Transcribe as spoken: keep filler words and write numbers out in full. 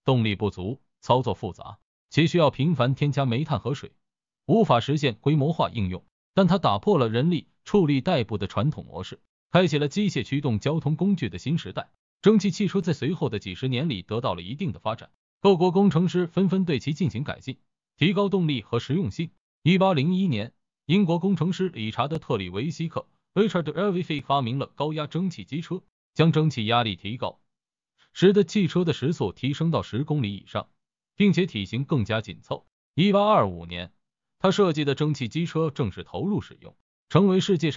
动力不足，操作复杂，且需要频繁添加煤炭和水，无法实现规模化应用。但它打破了人力畜力代步的传统模式，开启了机械驱动交通工具的新时代。蒸汽汽车在随后的几十年里得到了一定的发展，各国工程师纷纷对其进行改进，提高动力和实用性。一八零一年，英国工程师理查德·特里维希克 （Richard e r v i f 发明了高压蒸汽机车，将蒸汽压力提高，使得汽车的时速提升到十公里以上，并且体型更加紧凑。一八二五年，他设计的蒸汽机车正式投入使用，成为世界上